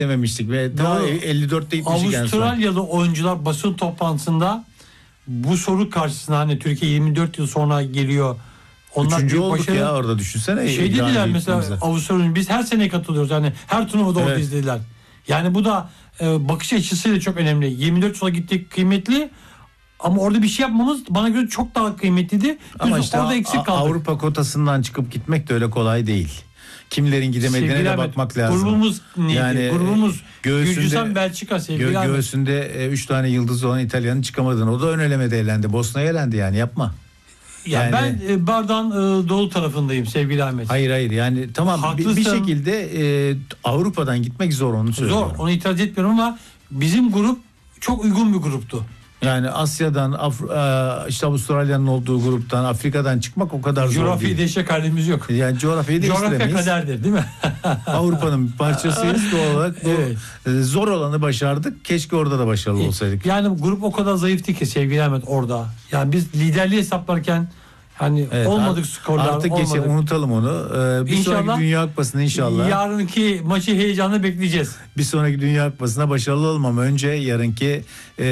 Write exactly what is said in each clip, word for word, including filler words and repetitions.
dememiştik ve daha elli dörtte gitmiştik. Avustralyalı oyuncular basın toplantısında bu soru karşısında hani Türkiye yirmi dört yıl sonra geliyor. Onlar Üçüncü olduk başarı, ya orada düşünsene. Şey dediler mesela Avustralya biz her sene katılıyoruz yani her turnuvada evet. Oradayız dediler. Yani bu da e, bakış açısıyla çok önemli. yirmi dört yıla gittik kıymetli ama orada bir şey yapmamız bana göre çok daha kıymetliydi. Ama işte orada eksik kaldık. Avrupa kotasından çıkıp gitmek de öyle kolay değil. Kimlerin gidemediğine de bakmak lazım. Grubumuz neydi? Yani grubumuz Gürcistan, Belçika sevgili gö- Göğsünde üç tane yıldız olan İtalya'nın çıkamadığını. O da ön elemede elendi. Bosna'ya elendi yani yapma. Yani, yani ben e, bardağın e, dolu tarafındayım sevgili Ahmet. Hayır hayır yani tamam bir, bir şekilde e, Avrupa'dan gitmek zor onu söylüyorum. Zor onu itiraz etmiyorum ama bizim grup çok uygun bir gruptu. Yani Asya'dan Af- işte Avustralya'nın olduğu gruptan Afrika'dan çıkmak o kadar zor değil. Coğrafyayı değişecek halimiz yok. Yani coğrafyayı değiştiremeyiz. Coğrafya kaderdir değil mi? Avrupa'nın bir parçasıyız doğal olarak. Bu evet. Zor olanı başardık. Keşke orada da başarılı olsaydık. Yani grup o kadar zayıftı ki sevgili Ahmet orada. Yani biz liderliği hesaplarken hani evet, olmadık skorlar. Artık olmadık. geçelim unutalım onu. Ee, bir inşallah, sonraki Dünya Kupası'nda inşallah. Yarınki maçı heyecanla bekleyeceğiz. Bir sonraki Dünya Kupası'nda başarılı olmam. Önce yarınki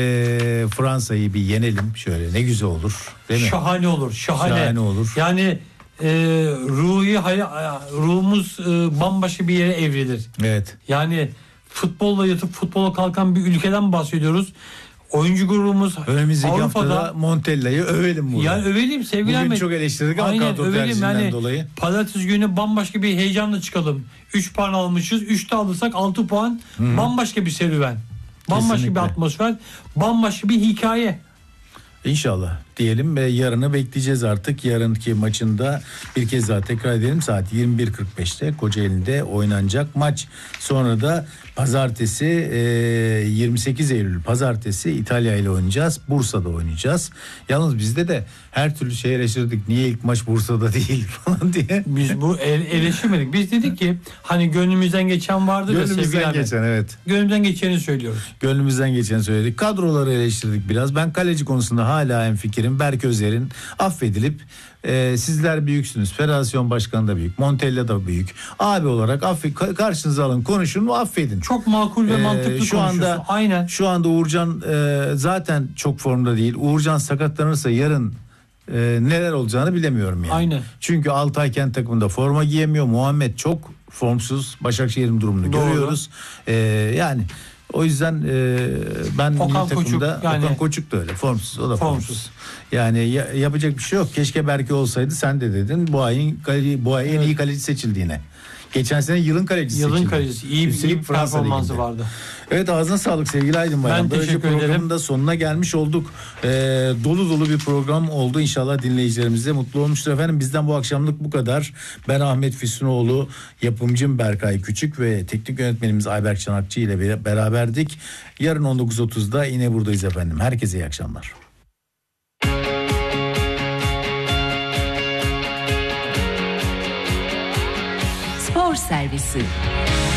e, Fransa'yı bir yenelim. Şöyle ne güzel olur. Değil mi? Şahane olur. Şahane. Şahane olur. Yani e, ruhi ruhumuz e, bambaşka bir yere evrilir. Evet. Yani futbolla yatıp futbola kalkan bir ülkeden bahsediyoruz. Oyuncu grubumuz önümüzdeki haftada Montella'yı övelim burada. Yani övelim sevgili Bugün Ahmet. çok eleştirdik ama kadro tercihinden yani, dolayı. Pazartesi günü bambaşka bir heyecanla çıkalım. üç puan almışız. üçte alırsak altı puan. Hı-hı. Bambaşka bir serüven. Bambaşka kesinlikle. Bir atmosfer. Bambaşka bir hikaye. İnşallah diyelim ve yarını bekleyeceğiz artık. Yarınki maçında bir kez daha tekrar edelim. Saat yirmi bir kırk beşte Kocaeli'nde oynanacak maç. Sonra da pazartesi yirmi sekiz Eylül pazartesi İtalya ile oynayacağız. Bursa'da oynayacağız. Yalnız bizde de her türlü şey eleştirdik. Niye ilk maç Bursa'da değil falan diye. Biz bu eleştirmedik. Biz dedik ki hani gönlümüzden geçen vardı da sevgili Gönlümüzden geçen evet. Gönlümüzden geçeni söylüyoruz. Gönlümüzden geçeni söyledik. Kadroları eleştirdik biraz. Ben kaleci konusunda hala hemfikirim. Berk Özer'in affedilip e, sizler büyüksünüz. Federasyon başkanı da büyük. Montella da büyük. Abi olarak affe, karşınıza alın, konuşun, affedin. Çok makul ve mantıklı ee, şu anda aynen. Şu anda Uğurcan e, zaten çok formda değil. Uğurcan sakatlanırsa yarın e, neler olacağını bilemiyorum yani. Aynen. Çünkü Altay Kent takımında forma giyemiyor. Muhammed çok formsuz. Başakşehir'in durumunu doğru. Görüyoruz. E, yani o yüzden e, ben Okan milli takımda Koçuk, yani, Okan Koçuk da öyle formsuz, o da formsuz. formsuz. Yani ya, yapacak bir şey yok. Keşke belki olsaydı, sen de dedin. Bu ayın bu ay en evet. iyi kaleci seçildiğine. Geçen sene yılın kalecisi yılın seçildi. kalecisi iyi bir, iyi bir performansı vardı. Evet, ağzına sağlık sevgili Aydın Bayram. Ben Böylece teşekkür programın ederim. da sonuna gelmiş olduk. Ee, dolu dolu bir program oldu. İnşallah dinleyicilerimiz de mutlu olmuştur efendim. Bizden bu akşamlık bu kadar. Ben Ahmet Füsunoğlu, yapımcım Berkay Küçük ve teknik yönetmenimiz Ayberk Çanakçı ile beraberdik. Yarın on dokuz otuzda yine buradayız efendim. Herkese iyi akşamlar. Spor Servisi.